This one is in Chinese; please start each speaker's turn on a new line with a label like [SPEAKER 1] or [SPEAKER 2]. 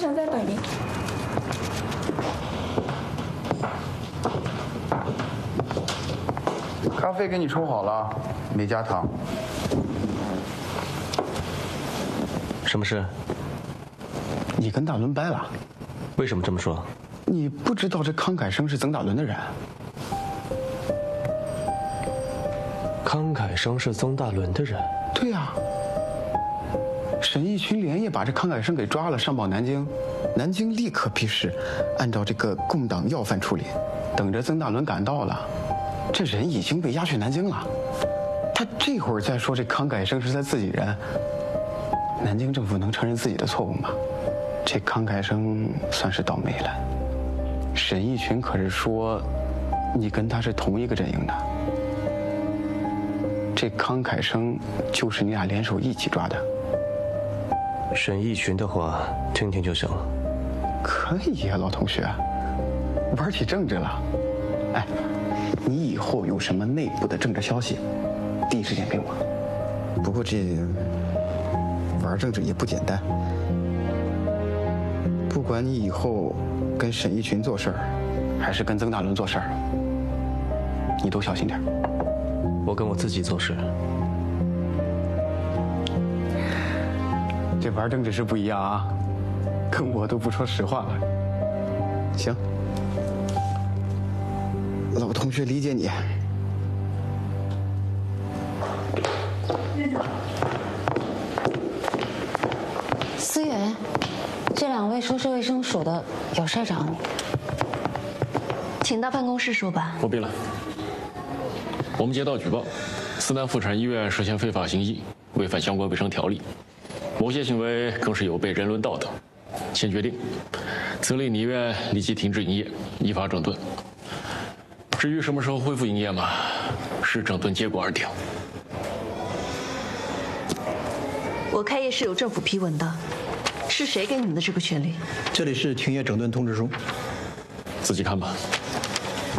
[SPEAKER 1] 上再等您。
[SPEAKER 2] 咖啡给你冲好了，没加糖。
[SPEAKER 3] 什么事？
[SPEAKER 4] 你跟大伦掰了？
[SPEAKER 3] 为什么这么说？
[SPEAKER 4] 你不知道这康凯生是曾大伦的人？
[SPEAKER 3] 康凯生是曾大伦的人？
[SPEAKER 4] 对呀。沈义群连夜把这康凯生给抓了，上报南京，南京立刻批示，按照这个共党要犯处理。等着曾大伦赶到了，这人已经被押去南京了。他这会儿再说这康凯生是他自己人，南京政府能承认自己的错误吗？这康凯生算是倒霉了。沈义群可是说，你跟他是同一个阵营的。这康凯生就是你俩联手一起抓的。
[SPEAKER 3] 沈义群的话听听就行了。
[SPEAKER 4] 可以呀，老同学，玩起政治了。哎，你以后有什么内部的政治消息，第一时间给我。不过这玩政治也不简单，不管你以后跟沈义群做事儿，还是跟曾大伦做事儿，你都小心点。
[SPEAKER 3] 我跟我自己做事。
[SPEAKER 4] 这玩政治是不一样啊，跟我都不说实话了。行，老同学理解你。
[SPEAKER 5] 思远，这两位说是卫生署的，有事找你，
[SPEAKER 6] 请到办公室说吧。
[SPEAKER 7] 不必了。我们接到举报，思南妇产医院涉嫌非法行医，违反相关卫生条例，某些行为更是有悖人伦道德。现决定，责令你院立即停止营业，依法整顿。至于什么时候恢复营业嘛，视整顿结果而定。
[SPEAKER 6] 我开业是有政府批文的，是谁给你们的这个权利？
[SPEAKER 8] 这里是停业整顿通知书，
[SPEAKER 7] 自己看吧。